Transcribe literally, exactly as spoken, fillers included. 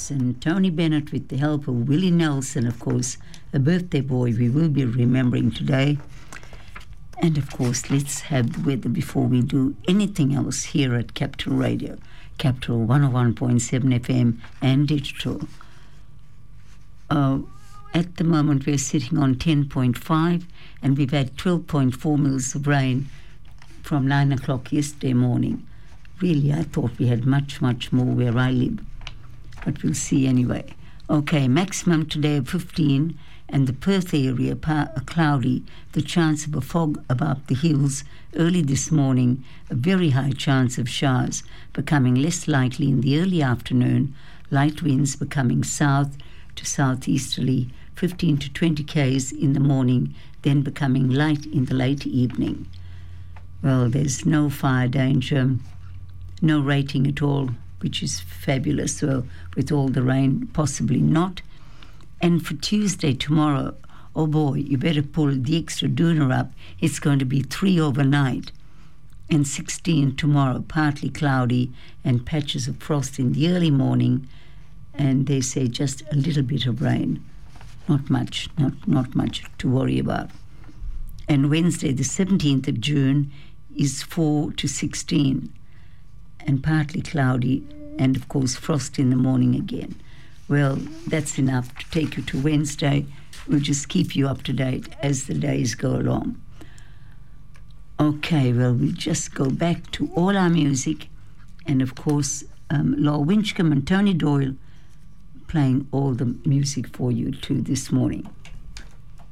Yes, and Tony Bennett with the help of Willie Nelson, of course, a birthday boy we will be remembering today. And of course, let's have the weather before we do anything else here at Capital Radio, Capital one oh one point seven F M and digital. Uh, at the moment, we're sitting on ten point five, and we've had twelve point four mils of rain from nine o'clock yesterday morning. Really, I thought we had much, much more where I live, but we'll see anyway. Okay, maximum today of fifteen, and the Perth area pa- cloudy, the chance of a fog above the hills early this morning, a very high chance of showers, becoming less likely in the early afternoon, light winds becoming south to southeasterly, fifteen to twenty k's in the morning, then becoming light in the late evening. Well, there's no fire danger, no rating at all, which is fabulous. Well, with all the rain, possibly not. And for Tuesday, tomorrow, oh boy, you better pull the extra doona up. It's going to be three overnight. And sixteen tomorrow, partly cloudy and patches of frost in the early morning. And they say just a little bit of rain. Not much, not, not much to worry about. And Wednesday, the seventeenth of June, is four to sixteen. And partly cloudy and, of course, frost in the morning again. Well, that's enough to take you to Wednesday. We'll just keep you up to date as the days go along. Okay, well, we'll just go back to all our music. And, of course, um, Laura Winchcombe and Tony Doyle playing all the music for you too this morning.